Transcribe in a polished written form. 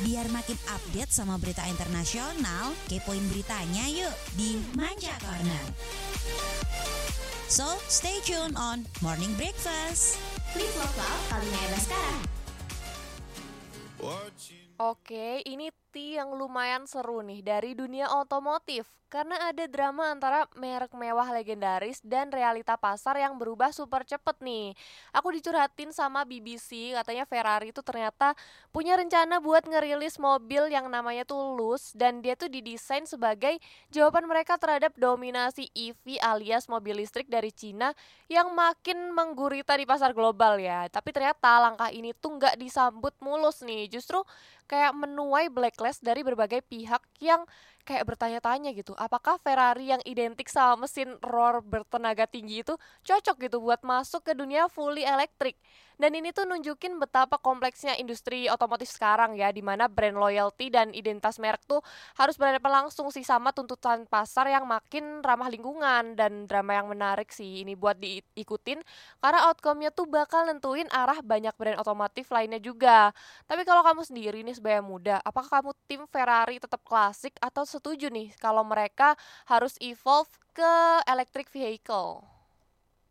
Biar makin update sama berita internasional, kepoin beritanya yuk di Manca Corner. So, stay tuned on Morning Breakfast. Klik lokal Kalunia Baskara. Oke, ini yang lumayan seru nih dari dunia otomotif karena ada drama antara merek mewah legendaris dan realita pasar yang berubah super cepet nih. Aku dicurhatin sama BBC, katanya Ferrari itu ternyata punya rencana buat ngerilis mobil yang namanya tuh Luce dan dia tuh didesain sebagai jawaban mereka terhadap dominasi EV alias mobil listrik dari Cina yang makin menggurita di pasar global ya. Tapi ternyata langkah ini tuh nggak disambut mulus nih, justru kayak menuai blacklist dari berbagai pihak yang kayak bertanya-tanya gitu, apakah Ferrari yang identik sama mesin roar bertenaga tinggi itu cocok gitu buat masuk ke dunia fully elektrik. Dan ini tuh nunjukin betapa kompleksnya industri otomotif sekarang ya, dimana brand loyalty dan identitas merek tuh harus berhadapan langsung sih sama tuntutan pasar yang makin ramah lingkungan. Dan drama yang menarik sih ini buat diikutin karena outcome-nya tuh bakal nentuin arah banyak brand otomotif lainnya juga. Tapi kalau kamu sendiri nih sebagai muda, apakah kamu tim Ferrari tetap klasik atau setuju nih kalau mereka harus evolve ke electric vehicle?